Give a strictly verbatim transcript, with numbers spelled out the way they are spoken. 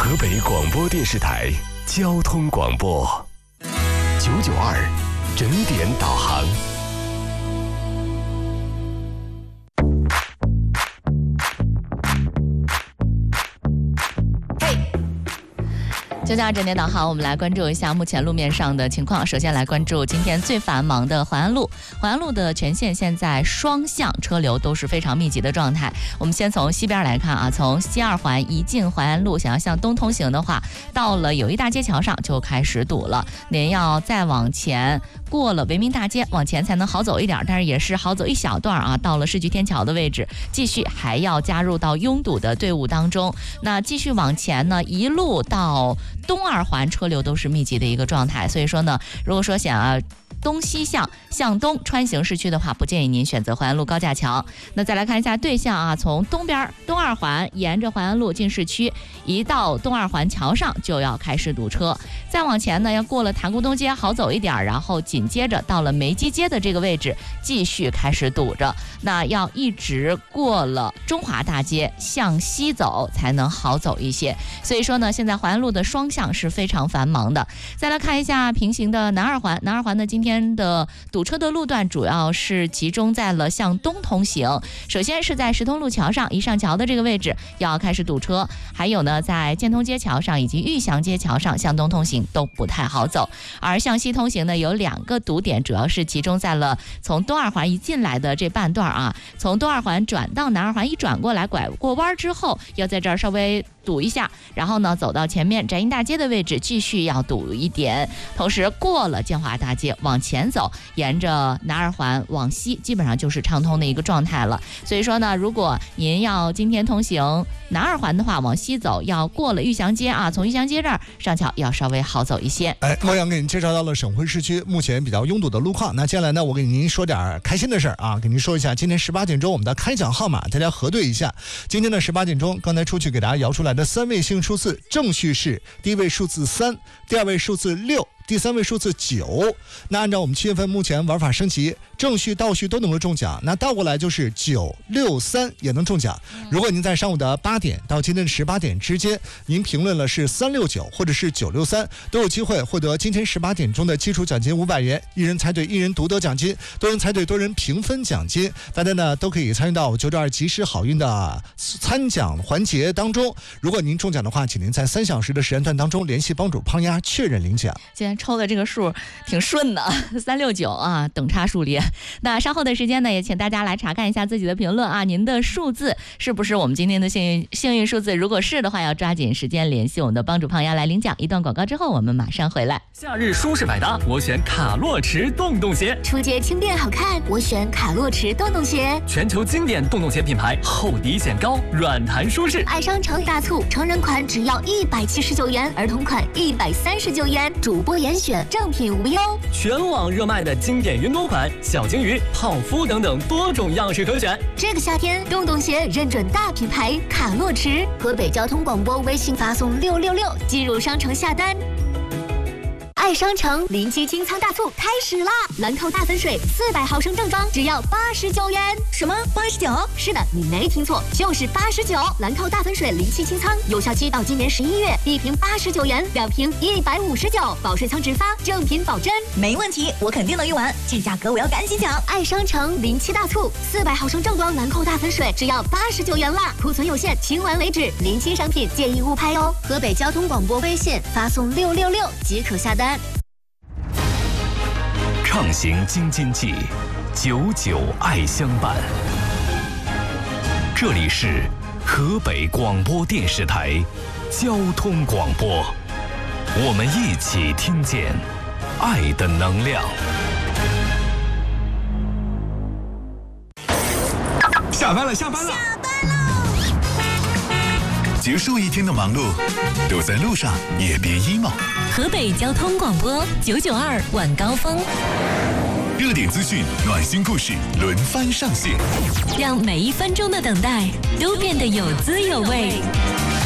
河北广播电视台交通广播九九二整点导航。 就叫整点导航，我们来关注一下目前路面上的情况。首先来关注今天最繁忙的淮安路，淮安路的全线现在双向车流都是非常密集的状态。我们先从西边来看啊，从西二环一进淮安路，想要向东通行的话，到了友谊大街桥上就开始堵了。您要再往前过了维民大街，往前才能好走一点，但是也是好走一小段啊。到了市区天桥的位置，继续还要加入到拥堵的队伍当中。那继续往前呢，一路到东二环车流都是密集的一个状态，所以说呢，如果说想要东西向向东穿行市区的话，不建议您选择淮安路高架桥。那再来看一下对向啊，从东边东二环沿着淮安路进市区，一到东二环桥上就要开始堵车。再往前呢，要过了谭沽东街好走一点，然后紧接着到了梅基街的这个位置继续开始堵着。那要一直过了中华大街向西走才能好走一些。所以说呢，现在淮安路的双向是非常繁忙的。再来看一下平行的南二环，南二环呢今天的堵车的路段主要是集中在了向东通行。首先是在石通路桥上一上桥的这个位置要开始堵车，还有呢在建通街桥上以及玉祥街桥上向东通行都不太好走。而向西通行呢有两个堵点，主要是集中在了从东二环一进来的这半段啊，从东二环转到南二环一转过来拐过弯之后，要在这儿稍微堵一下，然后呢走到前面宅阴大街的位置继续要堵一点，同时过了建华大街往前走，沿着南二环往西基本上就是畅通的一个状态了。所以说呢，如果您要今天通行南二环的话，往西走要过了玉祥街啊，从玉祥街这儿上桥要稍微好走一些。 哎，我想给您介绍到了省会市区目前比较拥堵的路况。那接下来呢，我给您说点开心的事儿啊，给您说一下今天十八点钟我们的开奖号码，大家核对一下。今天的十八点钟，刚才出去给大家摇出来的三位幸运数字正序是第一位数字三，第二位数字六，第三位数字九。那按照我们七月份目前玩法升级，正序倒序都能够中奖，那倒过来就是九六三也能中奖。如果您在上午的八点到今天的十八点之间，您评论了是三六九或者是九六三，都有机会获得今天十八点钟的基础奖金五百元，一人猜对一人独得奖金，多人猜对多人平分奖金。大家呢都可以参与到九九二及时好运的参奖环节当中。如果您中奖的话，请您在三小时的时间段当中联系帮主胖丫确认领奖。 今天抽的这个数挺顺的，三六九啊，等差数列。那稍后的时间呢，也请大家来查看一下自己的评论啊，您的数字是不是我们今天的幸运幸运数字？如果是的话，要抓紧时间联系我们的帮主胖丫来领奖。一段广告之后，我们马上回来。 夏日舒适百搭，我选卡洛驰洞洞鞋。 初阶轻便好看，我选卡洛驰洞洞鞋。 全球经典洞洞鞋品牌，厚底显高，软弹舒适。 爱商城大促，成人款只要一百七十九元，儿童款一百三十九元，主播严选，正品无忧。 全网热卖的经典运动款，小鲸鱼、泡芙等等多种样式可选。 这个夏天，洞洞鞋认准大品牌卡洛驰。河北交通广播微信发送六六六进入商城下单。爱商城临期清仓大促开始啦！兰蔻大粉水四百毫升正装只要八十九元。什么八十九？是的，你没听错，就是八十九。兰蔻大粉水临期清仓，有效期到今年十一月，一瓶八十九元，两瓶一百五十九，保税仓直发，正品保真。 没问题，我肯定能用完，这价格我要赶紧抢！ 爱商城临期大促，四百毫升正装兰蔻大粉水只要八十九元啦，库存有限，清完为止。临期商品建议勿拍哦。河北交通广播微信发送六六六即可下单。 畅行京津冀，九九爱相伴。这里是河北广播电视台交通广播，我们一起听见爱的能量。 下班了，下班了， 下班喽！ 结束一天的忙碌，都在路上，也别 emo。 河北交通广播九九二晚高峰， 热点资讯、暖心故事轮番上线， 让每一分钟的等待都变得有滋有味。